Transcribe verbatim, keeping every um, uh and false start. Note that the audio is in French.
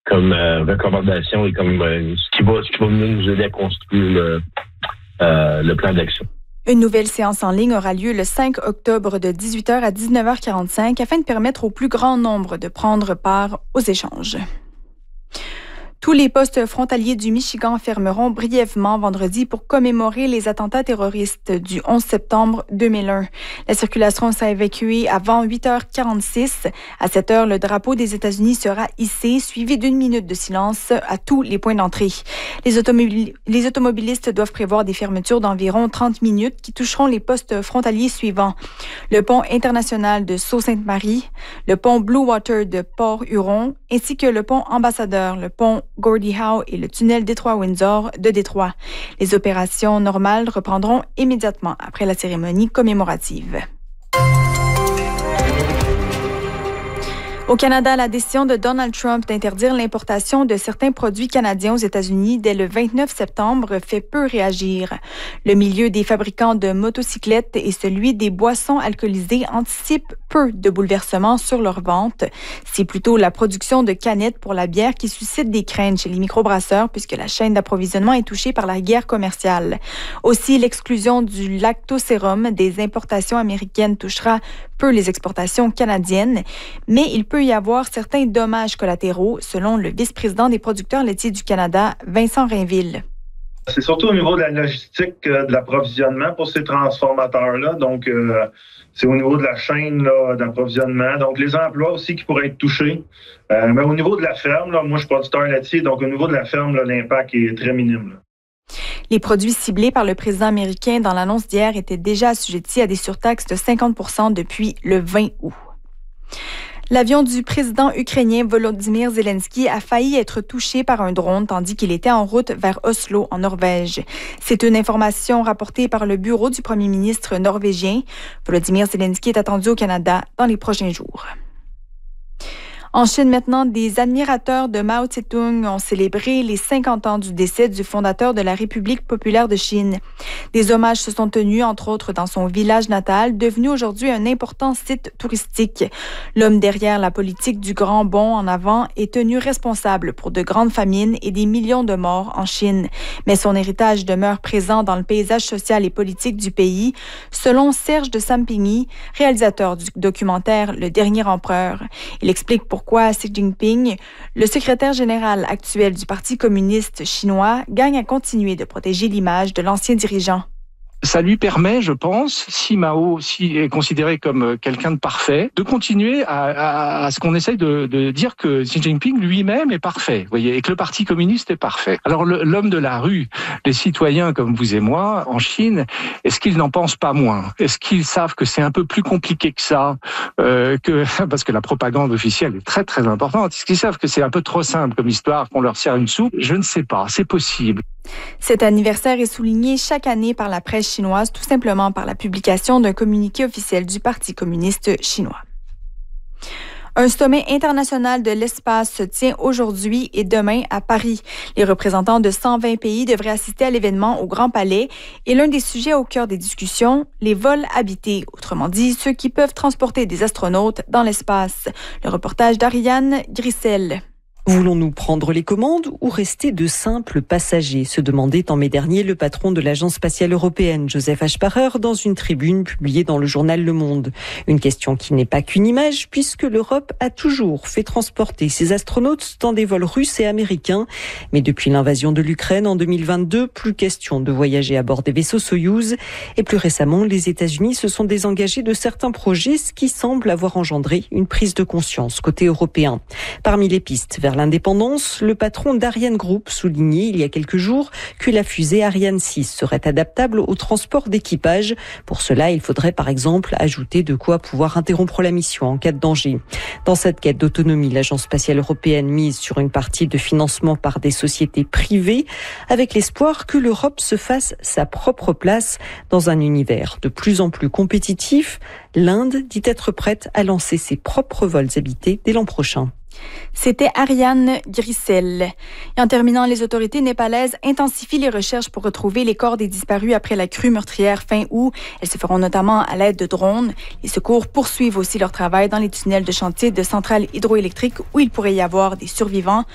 comme euh, recommandation et comme euh, ce qui va ce qui va venir nous aider à construire le, euh, le plan d'action. Une nouvelle séance en ligne aura lieu le cinq octobre de dix-huit heures à dix-neuf heures quarante-cinq afin de permettre au plus grand nombre de prendre part aux échanges. Tous les postes frontaliers du Michigan fermeront brièvement vendredi pour commémorer les attentats terroristes du onze septembre deux mille un. La circulation sera évacuée avant huit heures quarante-six. À cette heure, le drapeau des États-Unis sera hissé, suivi d'une minute de silence à tous les points d'entrée. Les, automobil- les automobilistes doivent prévoir des fermetures d'environ trente minutes qui toucheront les postes frontaliers suivants. Le pont international de Sault-Sainte-Marie, le pont Blue Water de Port-Huron, ainsi que le pont Ambassadeur, le pont Gordie Howe et le tunnel Détroit-Windsor de Détroit. Les opérations normales reprendront immédiatement après la cérémonie commémorative. Au Canada, la décision de Donald Trump d'interdire l'importation de certains produits canadiens aux États-Unis dès le vingt-neuf septembre fait peu réagir. Le milieu des fabricants de motocyclettes et celui des boissons alcoolisées anticipent peu de bouleversements sur leur vente. C'est plutôt la production de canettes pour la bière qui suscite des craintes chez les microbrasseurs puisque la chaîne d'approvisionnement est touchée par la guerre commerciale. Aussi, l'exclusion du lactosérum des importations américaines touchera peu les exportations canadiennes, mais il peut y avoir certains dommages collatéraux, selon le vice-président des producteurs laitiers du Canada, Vincent Rainville. C'est surtout au niveau de la logistique euh, de l'approvisionnement pour ces transformateurs-là. Donc, euh, c'est au niveau de la chaîne là, d'approvisionnement. Donc, les emplois aussi qui pourraient être touchés. Euh, mais au niveau de la ferme, là, moi, je suis producteur laitier, donc au niveau de la ferme, là, l'impact est très minime. Là. Les produits ciblés par le président américain dans l'annonce d'hier étaient déjà assujettis à des surtaxes de cinquante pour cent depuis le vingt août. L'avion du président ukrainien Volodymyr Zelensky a failli être touché par un drone tandis qu'il était en route vers Oslo, en Norvège. C'est une information rapportée par le bureau du premier ministre norvégien. Volodymyr Zelensky est attendu au Canada dans les prochains jours. En Chine maintenant, des admirateurs de Mao Tse-tung ont célébré les cinquante ans du décès du fondateur de la République populaire de Chine. Des hommages se sont tenus, entre autres, dans son village natal, devenu aujourd'hui un important site touristique. L'homme derrière la politique du grand bond en avant est tenu responsable pour de grandes famines et des millions de morts en Chine. Mais son héritage demeure présent dans le paysage social et politique du pays, selon Serge de Sampigny, réalisateur du documentaire Le Dernier Empereur. Il explique pourquoi Pourquoi Xi Jinping, le secrétaire général actuel du Parti communiste chinois, gagne à continuer de protéger l'image de l'ancien dirigeant. Ça lui permet, je pense, si Mao si est considéré comme quelqu'un de parfait, de continuer à, à, à ce qu'on essaye de, de dire que Xi Jinping lui-même est parfait, vous voyez, et que le Parti communiste est parfait. Alors le, l'homme de la rue, les citoyens comme vous et moi en Chine, est-ce qu'ils n'en pensent pas moins ? Est-ce qu'ils savent que c'est un peu plus compliqué que ça, euh, que parce que la propagande officielle est très très importante. Est-ce qu'ils savent que c'est un peu trop simple comme histoire, qu'on leur sert une soupe ? Je ne sais pas, c'est possible. Cet anniversaire est souligné chaque année par la presse chinoise, tout simplement par la publication d'un communiqué officiel du Parti communiste chinois. Un sommet international de l'espace se tient aujourd'hui et demain à Paris. Les représentants de cent vingt pays devraient assister à l'événement au Grand Palais et l'un des sujets au cœur des discussions, les vols habités, autrement dit ceux qui peuvent transporter des astronautes dans l'espace. Le reportage d'Ariane Grissel. Voulons-nous prendre les commandes ou rester de simples passagers ? Se demandait en mai dernier le patron de l'Agence spatiale européenne, Joseph Aschbacher, dans une tribune publiée dans le journal Le Monde. Une question qui n'est pas qu'une image, puisque l'Europe a toujours fait transporter ses astronautes dans des vols russes et américains. Mais depuis l'invasion de l'Ukraine en deux mille vingt-deux, plus question de voyager à bord des vaisseaux Soyouz. Et plus récemment, les États-Unis se sont désengagés de certains projets, ce qui semble avoir engendré une prise de conscience côté européen. Parmi les pistes vers l'indépendance, le patron d'Ariane Group soulignait il y a quelques jours que la fusée Ariane six serait adaptable au transport d'équipage. Pour cela, il faudrait par exemple ajouter de quoi pouvoir interrompre la mission en cas de danger. Dans cette quête d'autonomie, l'Agence spatiale européenne mise sur une partie de financement par des sociétés privées, avec l'espoir que l'Europe se fasse sa propre place dans un univers de plus en plus compétitif. L'Inde dit être prête à lancer ses propres vols habités dès l'an prochain. C'était Ariane Grissel. Et en terminant, les autorités népalaises intensifient les recherches pour retrouver les corps des disparus après la crue meurtrière fin août. Elles se feront notamment à l'aide de drones. Les secours poursuivent aussi leur travail dans les tunnels de chantier de centrales hydroélectriques où il pourrait y avoir des survivants.